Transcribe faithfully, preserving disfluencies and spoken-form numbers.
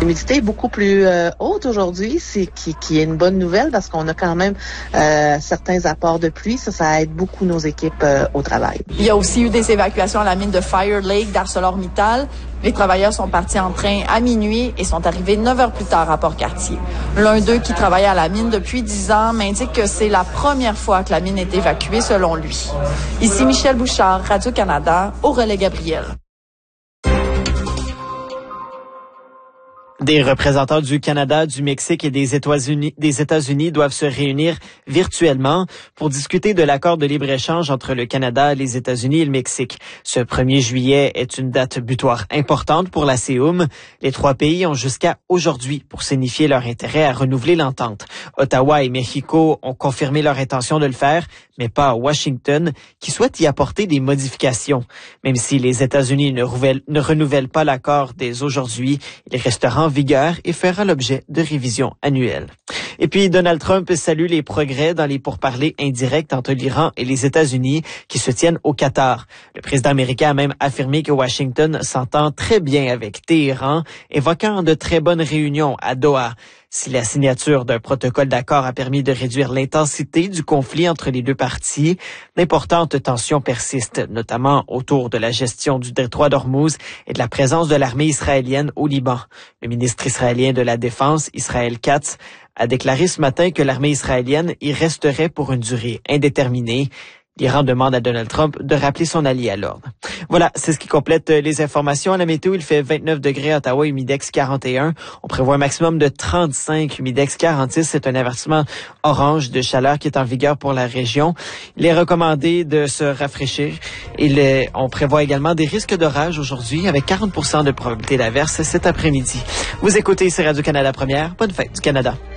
L'humidité est beaucoup plus euh, haute aujourd'hui, c'est qui, qui est une bonne nouvelle parce qu'on a quand même euh, certains apports de pluie. Ça, ça aide beaucoup nos équipes euh, au travail. Il y a aussi eu des évacuations à la mine de Fire Lake d'ArcelorMittal. Les travailleurs sont partis en train à minuit et sont arrivés neuf heures plus tard à Port-Cartier. L'un d'eux, qui travaille à la mine depuis dix ans, m'indique que c'est la première fois que la mine est évacuée selon lui. Ici Michel Bouchard, Radio-Canada, au relais Gabriel. Des représentants du Canada, du Mexique et des États-Unis, des États-Unis doivent se réunir virtuellement pour discuter de l'accord de libre-échange entre le Canada, les États-Unis et le Mexique. Ce premier juillet est une date butoir importante pour la C E U M. Les trois pays ont jusqu'à aujourd'hui pour signifier leur intérêt à renouveler l'entente. Ottawa et Mexico ont confirmé leur intention de le faire, mais pas Washington, qui souhaite y apporter des modifications. Même si les États-Unis ne, renouvellent, ne renouvellent pas l'accord dès aujourd'hui, il restera en vigueur et fera l'objet de révisions annuelles. Et puis, Donald Trump salue les progrès dans les pourparlers indirects entre l'Iran et les États-Unis qui se tiennent au Qatar. Le président américain a même affirmé que Washington s'entend très bien avec Téhéran, évoquant de très bonnes réunions à Doha. Si la signature d'un protocole d'accord a permis de réduire l'intensité du conflit entre les deux parties, d'importantes tensions persistent, notamment autour de la gestion du détroit d'Ormuz et de la présence de l'armée israélienne au Liban. Le ministre israélien de la Défense, Israël Katz, a déclaré ce matin que l'armée israélienne y resterait pour une durée indéterminée. L'Iran demande à Donald Trump de rappeler son allié à l'ordre. Voilà, c'est ce qui complète les informations. À la météo, il fait vingt-neuf degrés à Ottawa, humidex quarante et un. On prévoit un maximum de trente-cinq, humidex quarante-six. C'est un avertissement orange de chaleur qui est en vigueur pour la région. Il est recommandé de se rafraîchir. Il est, on prévoit également des risques d'orage aujourd'hui avec quarante pour cent de probabilité d'averse cet après-midi. Vous écoutez, c'est Radio-Canada Première. Bonne fête du Canada.